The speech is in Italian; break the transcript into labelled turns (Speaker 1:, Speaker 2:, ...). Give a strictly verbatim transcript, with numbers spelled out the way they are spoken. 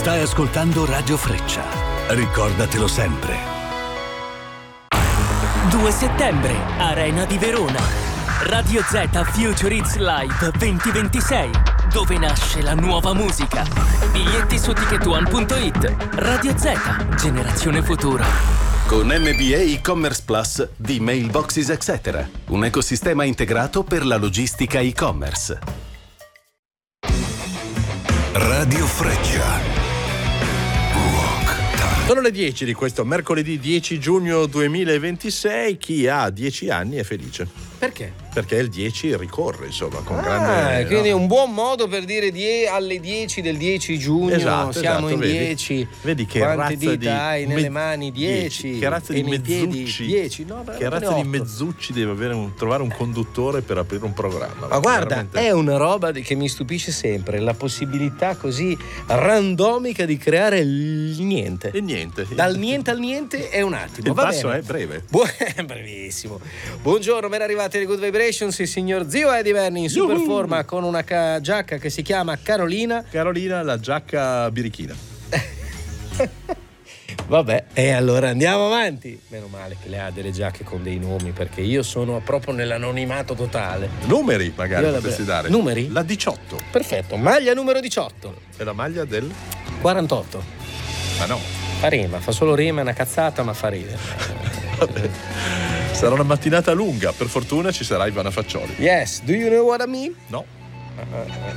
Speaker 1: Stai ascoltando Radio Freccia. Ricordatelo sempre.
Speaker 2: due settembre, Arena di Verona. Radio Z Future Hits Live duemilaventisei, dove nasce la nuova musica. Biglietti su ticket one punto it. Radio Z, generazione futura.
Speaker 3: Con M B A e-commerce Plus di Mailboxes et cetera. Un ecosistema integrato per la logistica e-commerce.
Speaker 1: Radio Freccia.
Speaker 4: Sono le dieci di questo mercoledì dieci giugno duemilaventisei. Chi ha dieci anni è felice.
Speaker 5: Perché?
Speaker 4: Perché il dieci ricorre, insomma, con
Speaker 5: ah,
Speaker 4: grande...
Speaker 5: quindi
Speaker 4: no?
Speaker 5: è un buon modo per dire die, alle dieci del dieci giugno,
Speaker 4: esatto,
Speaker 5: siamo
Speaker 4: esatto,
Speaker 5: in
Speaker 4: vedi,
Speaker 5: dieci.
Speaker 4: Vedi che
Speaker 5: quante
Speaker 4: razza
Speaker 5: dita
Speaker 4: di
Speaker 5: hai nelle
Speaker 4: me-
Speaker 5: mani? dieci.
Speaker 4: Che razza di mezzucci.
Speaker 5: dieci. No,
Speaker 4: che razza di mezzucci deve avere un, trovare un conduttore per aprire un programma.
Speaker 5: Ma guarda,
Speaker 4: veramente...
Speaker 5: è una roba che mi stupisce sempre, la possibilità così randomica di creare il niente.
Speaker 4: E niente.
Speaker 5: Dal niente al niente è un attimo.
Speaker 4: Il
Speaker 5: va
Speaker 4: passo
Speaker 5: bene.
Speaker 4: è breve.
Speaker 5: Bu- brevissimo. Buongiorno, ben arrivati alle Good Vibrations, il signor zio Eddie Verni in super forma con una ca- giacca che si chiama Carolina.
Speaker 4: Carolina, la giacca birichina.
Speaker 5: Vabbè, e allora andiamo avanti. Meno male che lei ha delle giacche con dei nomi, perché io sono proprio nell'anonimato totale.
Speaker 4: Numeri magari
Speaker 5: Io la-
Speaker 4: potresti dare.
Speaker 5: Numeri?
Speaker 4: La diciotto.
Speaker 5: Perfetto, maglia numero diciotto.
Speaker 4: È la maglia del...
Speaker 5: quarantotto.
Speaker 4: Ma no.
Speaker 5: Fa rima, fa solo rima, è una cazzata, ma fa ridere.
Speaker 4: Vabbè. Sarà una mattinata lunga, per fortuna ci sarà Ivana Faccioli.
Speaker 5: Yes, do you know what I mean?
Speaker 4: No.